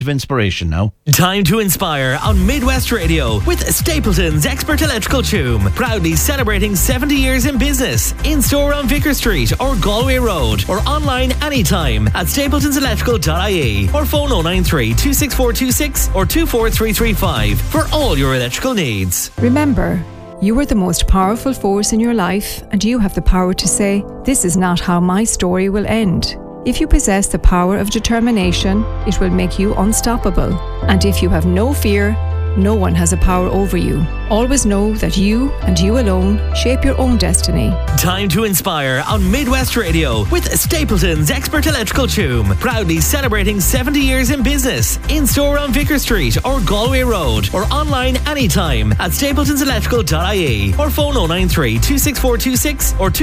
of inspiration now. Time to inspire on Midwest Radio with Stapleton's Expert Electrical Choom. Proudly celebrating 70 years in business. In store on Vicar Street or Galway Road, or online anytime at stapletonselectrical.ie, or phone 093 26426 or 24335 for all your electrical needs. Remember, you are the most powerful force in your life, and you have the power to say, "This is not how my story will end." If you possess the power of determination, it will make you unstoppable. And if you have no fear, no one has a power over you. Always know that you and you alone shape your own destiny. Time to inspire on Midwest Radio with Stapleton's Expert Electrical Choom. Proudly celebrating 70 years in business. In store on Vicar Street or Galway Road, or online anytime at stapletonselectrical.ie, or phone 093 26426 or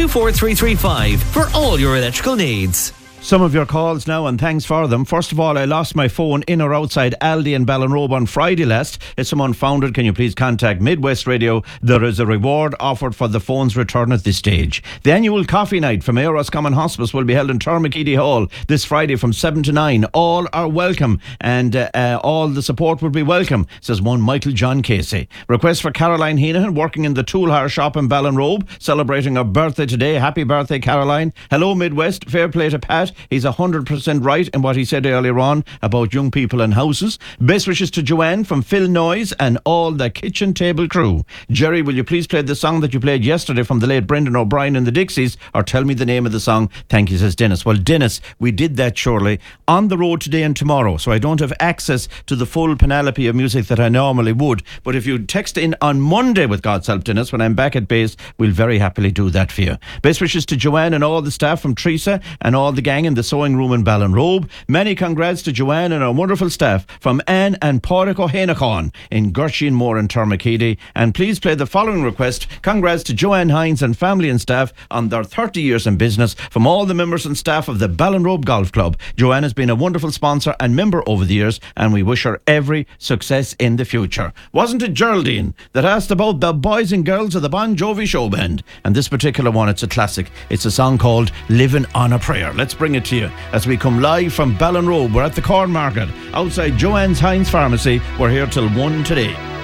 24335 for all your electrical needs. Some of your calls now, and thanks for them. First of all, I lost my phone in or outside Aldi in Ballinrobe on Friday last. If someone found it, can you please contact Midwest Radio? There is a reward offered for the phone's return at this stage. The annual coffee night from Éire Roscommon Hospice will be held in Termagheedy Hall this Friday from 7 to 9. All are welcome, and all the support will be welcome, says one Michael John Casey. Request for Caroline Heenan, working in the Tool Hire shop in Ballinrobe, celebrating her birthday today. Happy birthday, Caroline. Hello, Midwest. Fair play to Pat. He's 100% right in what he said earlier on about young people and houses. Best wishes to Joanne from Phil Noyes and all the kitchen table crew. Jerry, will you please play the song that you played yesterday from the late Brendan O'Brien and the Dixies, or tell me the name of the song? Thank you, says Dennis. Well, Dennis, we did that surely on the road today and tomorrow, so I don't have access to the full panoply of music that I normally would. But if you text in on Monday, with God's help, Dennis, when I'm back at base, we'll very happily do that for you. Best wishes to Joanne and all the staff from Teresa and all the gang in the sewing room in Ballinrobe. Many congrats to Joanne and our wonderful staff from Anne and Pádraig O'Henachan in Gersheen Moor and Termagheedy. And please play the following request. Congrats to Joanne Hines and family and staff on their 30 years in business from all the members and staff of the Ballinrobe Golf Club. Joanne has been a wonderful sponsor and member over the years, and we wish her every success in the future. Wasn't it Geraldine that asked about the boys and girls of the Bon Jovi show band? And this particular one, it's a classic. It's a song called Living on a Prayer. Let's bring it to you as we come live from Ballinrobe. We're at the Corn Market outside Joanne's Hines Pharmacy. We're here till 1 today.